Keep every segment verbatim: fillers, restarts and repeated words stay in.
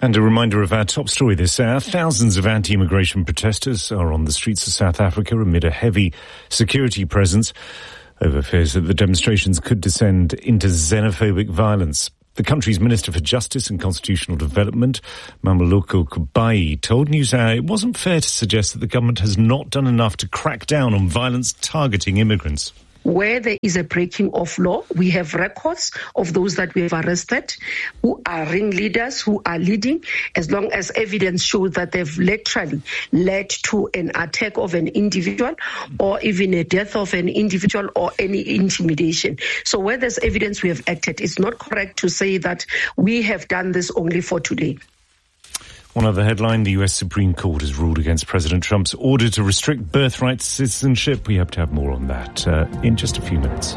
And a reminder of our top story this hour. Thousands of anti-immigration protesters are on the streets of South Africa amid a heavy security presence over fears that the demonstrations could descend into xenophobic violence. The country's Minister for Justice and Constitutional Development, Mamoloko Kubayi, told NewsHour it wasn't fair to suggest that the government has not done enough to crack down on violence targeting immigrants. Where there is a breaking of law, we have records of those that we have arrested who are ringleaders, who are leading, as long as evidence shows that they've literally led to an attack of an individual or even a death of an individual or any intimidation. So where there's evidence, we have acted. It's not correct to say that we have done this only for today. One other headline, the U S Supreme Court has ruled against President Trump's order to restrict birthright citizenship. We hope to have more on that uh, in just a few minutes.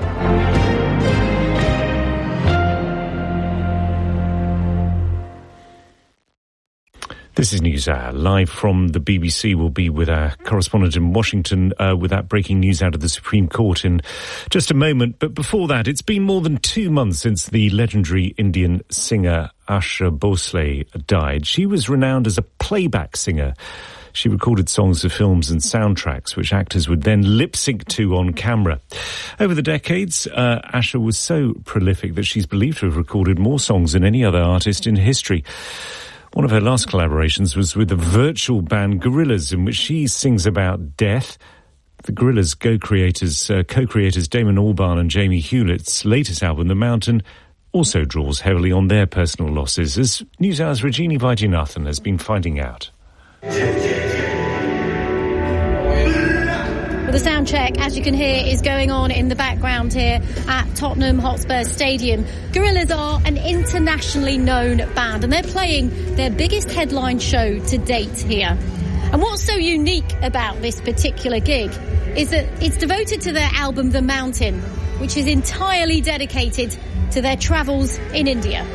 This is NewsHour. Live from the B B C, we'll be with our correspondent in Washington uh, with that breaking news out of the Supreme Court in just a moment. But before that, it's been more than two months since the legendary Indian singer Asha Bhosle died. She was renowned as a playback singer. She recorded songs for films and soundtracks, which actors would then lip-sync to on camera. Over the decades, uh, Asha was so prolific that she's believed to have recorded more songs than any other artist in history. One of her last collaborations was with the virtual band Gorillaz, in which she sings about death. The Gorillaz co-creators, uh, co-creators Damon Albarn and Jamie Hewlett's latest album, The Mountain, also draws heavily on their personal losses, as NewsHour's Rajini Vaidyanathan has been finding out. Well, the sound check, as you can hear, is going on in the background here at Tottenham Hotspur Stadium. Gorillaz are an internationally known band, and they're playing their biggest headline show to date here. And what's so unique about this particular gig is that it's devoted to their album The Mountain, which is entirely dedicated to their travels in India.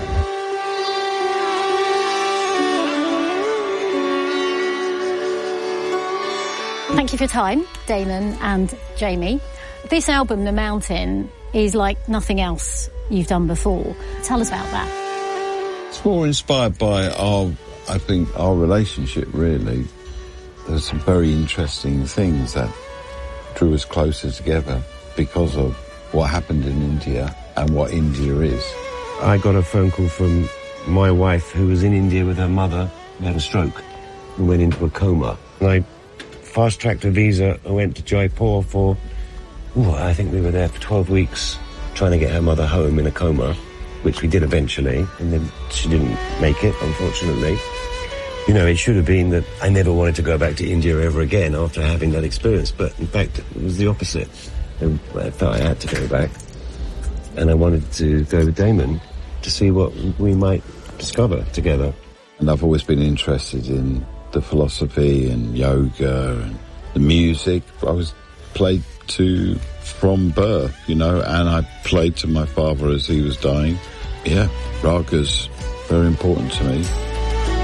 Thank you for your time, Damon and Jamie. This album, The Mountain, is like nothing else you've done before. Tell us about that. It's more inspired by our, I think, our relationship, really. There's some very interesting things that drew us closer together because of what happened in India and what India is. I got a phone call from my wife, who was in India with her mother, who had a stroke and went into a coma. And I fast-tracked a visa and went to Jaipur for, ooh, I think we were there for twelve weeks, trying to get her mother home in a coma, which we did eventually, and then she didn't make it, unfortunately. You know, it should have been that I never wanted to go back to India ever again after having that experience, but in fact, it was the opposite. I felt I had to go back, and I wanted to go with Damon to see what we might discover together. And I've always been interested in the philosophy and yoga and the music. I was played to from birth, you know, and I played to my father as he was dying. Yeah, raga's very important to me.